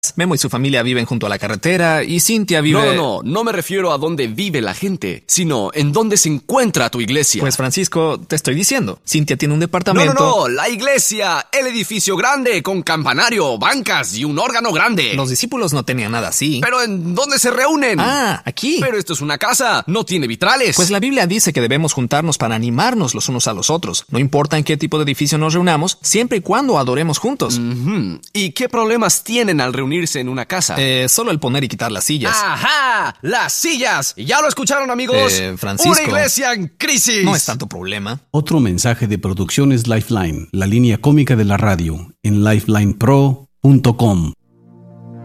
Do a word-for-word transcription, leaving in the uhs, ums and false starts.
Memo y su familia viven junto a la carretera y Cintia vive... No, no, no me refiero a dónde vive la gente, sino en dónde se encuentra tu iglesia. Pues Francisco, te estoy diciendo, Cintia tiene un departamento... No, no, no, la iglesia, el edificio grande con campanario, bancas y un órgano grande. Los discípulos no tenían nada así. ¿Pero en dónde se reúnen? Ah, aquí. Pero esto es una casa, no tiene vitrales. Pues la Biblia dice que debemos juntarnos para animarnos los unos a los otros. No importa en qué tipo de edificio nos reunamos, siempre y cuando adoremos juntos. Uh-huh. ¿Y qué problemas tienen al reunirse en una casa? Eh, solo el poner y quitar las sillas. ¡Ajá! ¡Las sillas! ¿Ya lo escucharon, amigos? Eh, Francisco, ¡una iglesia en crisis! No es tanto problema. Otro mensaje de Producciones Lifeline, la línea cómica de la radio, en lifeline pro punto com.